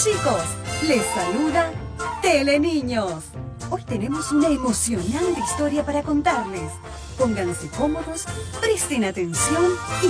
Chicos, les saluda Teleniños. Hoy tenemos una emocionante historia para contarles. Pónganse cómodos, presten atención y